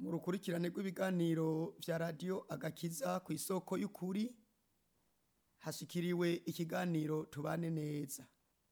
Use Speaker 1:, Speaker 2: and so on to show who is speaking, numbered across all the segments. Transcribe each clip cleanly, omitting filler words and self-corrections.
Speaker 1: mu rukurikirane rw'ibiganiro vya radiyo agakiza ku isoko y'ukuri hashikiriwe ikiganiro tubane neza.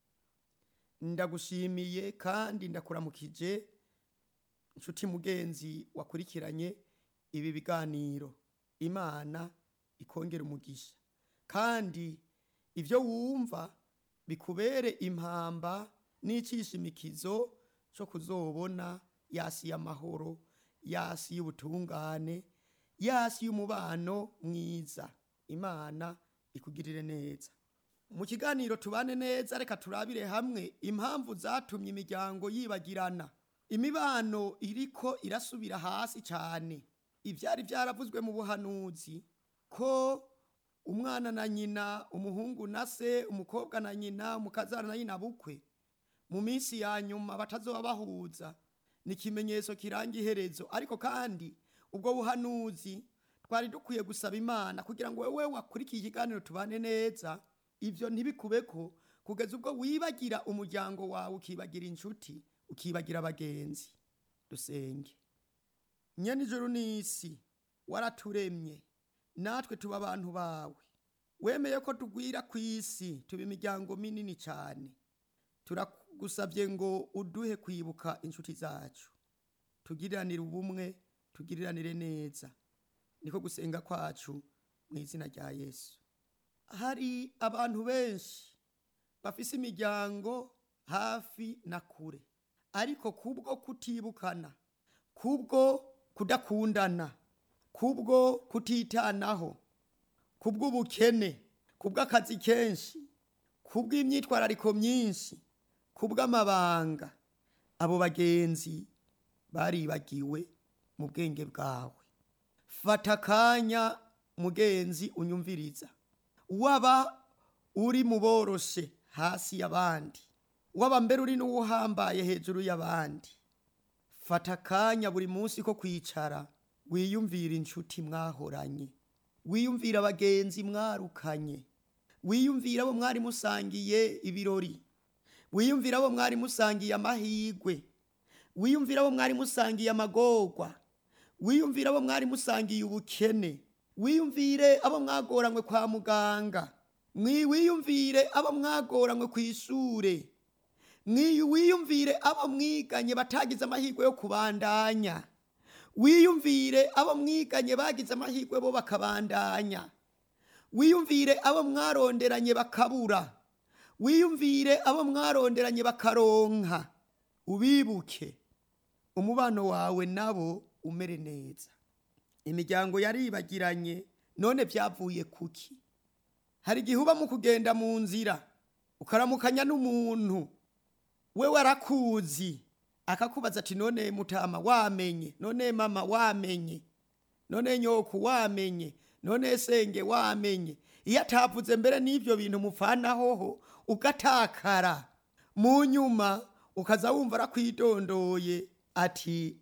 Speaker 1: Ndagushimiye kandi ndakuramukije nshuti mugenzi wakurikiranye ibi biganiro. Imana ikongera umugisha kandi ivyo wumva bikubere impamba n'icishimikizo cyo kuzobona yasi y'amahoro, yasi y'ubutungane, yasi y'umubano mwiza. Imana ikugirire neza. Mu kiganiro tubane neza reka turabire hamwe impamvu zatumye imiryango yibagirana, imibano iriko irasubira hasi cyane. Ivyari vyaravuzwe mu buhanuzi ko umwana na nyina, umuhungu na se, umukobwa na nyina, umukazana na nyina bukwe mu minsi ya nyuma batazoba bahuza, ni ikimenyetso kiranga iherezo. Ariko kandi ubwo buhanuzi twari dukwiye gusaba Imana kugira ngo wewe wakurikiye ikiganiro tubane neza ivyo ntibikubeko, kugeza ubwo wibagira umuryango wawe, ukibagira inshuti, ukibagira abagenzi. Dusenge. Nyene ijuru n'isi waraturemye, natwe tuba abantu bawe. Wemeye ko tugwira ku isi, tuba imiryango minini cyane. Turagusabye ngo uduhe kwibuka inshuti zacu, tugiriranire ubumwe, tugiriranire neza. Niko gusenga kwacu mu izina rya Yesu. Hari abantu benshi bafise imiryango hafi na kure, ariko kubwo kutibukana, kubwo kudakundana, kubwo kutitanaho, kubw'ubukene, kubw'akazi kenshi, kubw'imyitwarariko myinshi, kubw'amabanga, abo bagenzi baribagiwe mu bwenge bwawe. Fata akanya mugenzi unyumviriza, waba uri muboroshe hasi y'abandi, waba mbere uri n'uwuhambaye hejuru y'abandi. Fata akanya buri munsi ko kwicara wiyumvira inshuti mwahoranye, wiyumvira abagenzi mwarukanye, wiyumvira abo mwari musangiye ibirori, wiyumvira abo mwari musangiye amahigwe, wiyumvira abo mwari musangiye amagorwa, wiyumvira abo mwari musangiye ubukene, wiyumvire abo mwagoranywe kwa muganga, wiyumvire abo mwagoranywe ku ishure, wiyumvire abo mwiganye batagize amahirwe yo kubandanya, wiyumvire abo mwiganye bagize amahirwe bo bakabandanya, wiyumvire abo mwaronderanye bakabura, wiyumvire abo mwaronderanye bakaronka. Ubibuke, umubano wawe nabo umere neza. Imiryango yaribagiranye, none byavuye kuki? Hari igihe uba mu kugenda mu nzira ukaramukanya n'umuntu we warakuzi, akakubaza ati none mutama wamenye, none mama wamenye, none nyoku wamenye, none senge wamenye. Iyo atavuze mbere n'ivyo bintu mufanahoho ugatakara, mu nyuma ukaza wumva arakwidondoye ati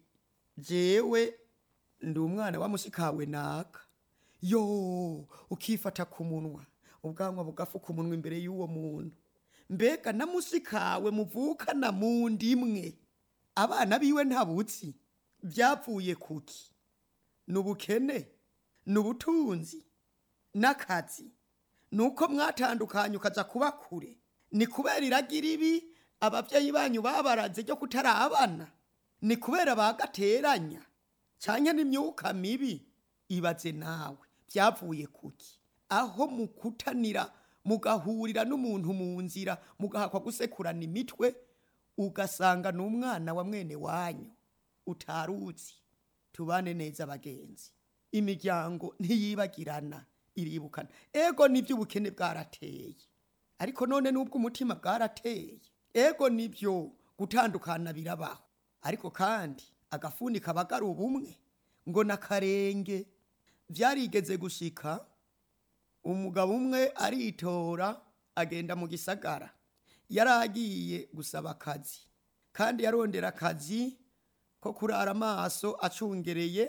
Speaker 1: jewe ndi umwana wa mushikawe naka. Yo, ukifata ku munwa, ubwanwa bugafuka umunwa imbere y'uwo muntu. Mbega na mushikawe muvukana mu ndimwe, abana biwe ntabutsi, byavuye kuki? Nubukene, nubutunzi, n'akazi, nuko mwatandukanye ukaza kuba kure? Ni kubera iragira ibi abavyeyi banyu babaraze ryo kutarabana? Ni kubera bagateranya canke n'imyuka mibi? Ibaze nawe byavuye kuki? Aho mukutanira mugahurira n'umuntu mu nzira mugahakwa gusekurana imitwe, ugasanga n'umwana wa mwene wanyu utaruzi. Tubane neza bagenzi, imiryango ntiyibagirana, iribukana. Ego nivyo ubukene bwarateye, ariko none n'ubwo umutima bwarateye. Ego nivyo gutandukana birabaho, ariko kandi agafuni kabagara ubumwe ngo nakarenge. Vyarigeze gushika umugabo umwe aritora agenda mu gisagara, yaragiye gusaba akazi kandi yarondera akazi ko kurara amaso acungereye